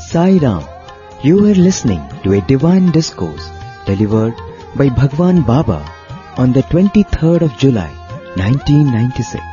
Sai Ram. You are listening to a divine discourse delivered by Bhagwan Baba on the 23rd of July, 1996.